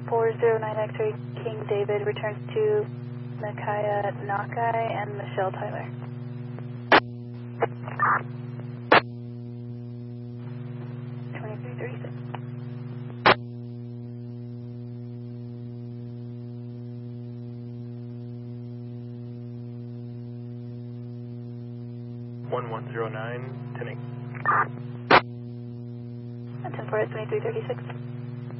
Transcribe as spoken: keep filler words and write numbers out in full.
four zero nine X-ray King David returns to Nakaya Nakai and Michelle Tyler. twenty-three thirty-six. one one zero nine, ten eight. ten four at twenty-three thirty-six.